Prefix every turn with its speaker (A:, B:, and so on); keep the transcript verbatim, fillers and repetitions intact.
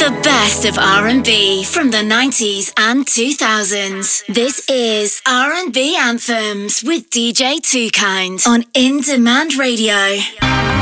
A: The best of R and B from the nineties and two thousands. This is R and B Anthems with D J Two Kind on In Demand Radio.